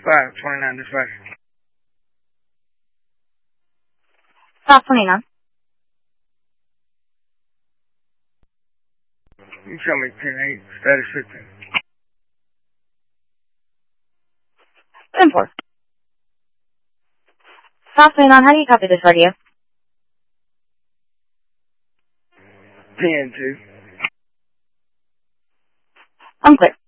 529 dispatch. 529. You tell me 10-8, status 15. 10-4. 529, how do you copy this radio? 10-2. Unclear.